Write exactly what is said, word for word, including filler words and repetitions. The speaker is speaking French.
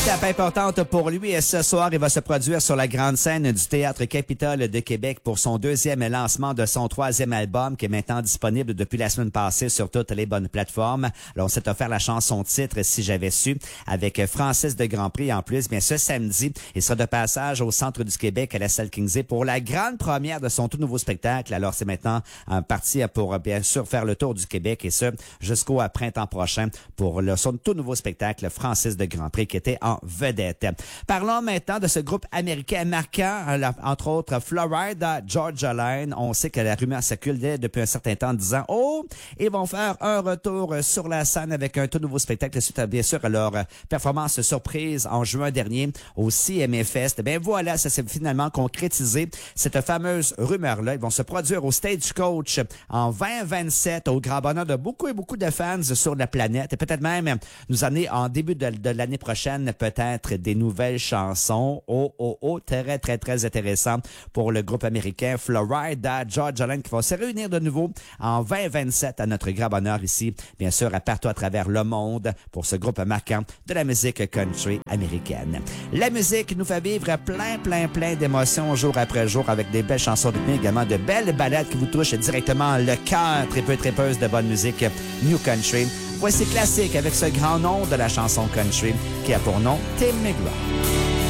Étape importante pour lui et ce soir, il va se produire sur la grande scène du Théâtre Capitole de Québec pour son deuxième lancement de son troisième album qui est maintenant disponible depuis la semaine passée sur toutes les bonnes plateformes. Alors, on s'est offert la chanson titre Si j'avais su avec Francis de Grandpré en plus. Bien, ce samedi, il sera de passage au centre du Québec à la salle Kingsley pour la grande première de son tout nouveau spectacle. Alors, c'est maintenant un parti pour bien sûr faire le tour du Québec et ce jusqu'au printemps prochain pour le, son tout nouveau spectacle Francis de Grandpré qui était en vedette. Parlons maintenant de ce groupe américain marquant, entre autres Florida Georgia Line. On sait que la rumeur circule depuis un certain temps disant « Oh, ils vont faire un retour sur la scène avec un tout nouveau spectacle suite à, bien sûr, à leur performance surprise en juin dernier au C M A Fest. » Ben voilà, ça s'est finalement concrétisé, cette fameuse rumeur-là. Ils vont se produire au Stagecoach en vingt vingt-sept au grand bonheur de beaucoup et beaucoup de fans sur la planète et peut-être même nous amener en début de, de l'année prochaine peut-être des nouvelles chansons. Oh, oh, oh, très, très, très intéressant pour le groupe américain Florida Georgia Line qui va se réunir de nouveau en vingt vingt-sept à notre grand bonheur ici, bien sûr, à partout à travers le monde pour ce groupe marquant de la musique country américaine. La musique nous fait vivre plein, plein, plein d'émotions jour après jour avec des belles chansons rythmées, également de belles ballades qui vous touchent directement le cœur, très peu, très peu de bonne musique New Country. Voici Classique avec ce grand nom de la chanson country qui a pour nom Tim McGraw.